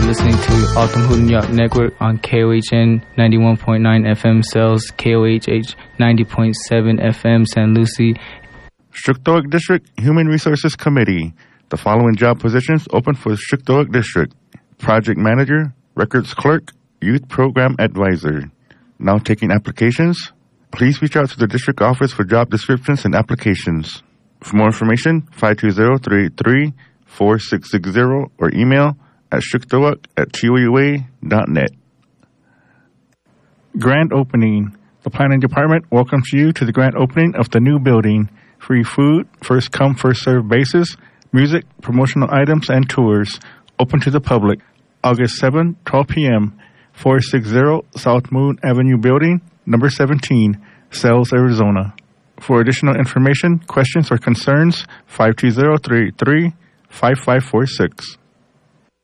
listening to Autumn Hood New York Network on KOHN 91.9 FM Cells, KOHH 90.7 FM San Lucie. Schuchtowick District Human Resources Committee. The following job positions open for the Schuchtowick District: Project Manager, Records Clerk, Youth Program Advisor. Now taking applications. Please reach out to the district office for job descriptions and applications. For more information, 520-383-4660 or email at schuchtowick@tuua.net. Grand opening. The Planning Department welcomes you to the grand opening of the new building. Free food, first come, first served basis, music, promotional items, and tours. Open to the public. August 7, 12 p.m., 460 South Moon Avenue Building, number 17, Cells, Arizona. For additional information, questions, or concerns, 520-383-5546.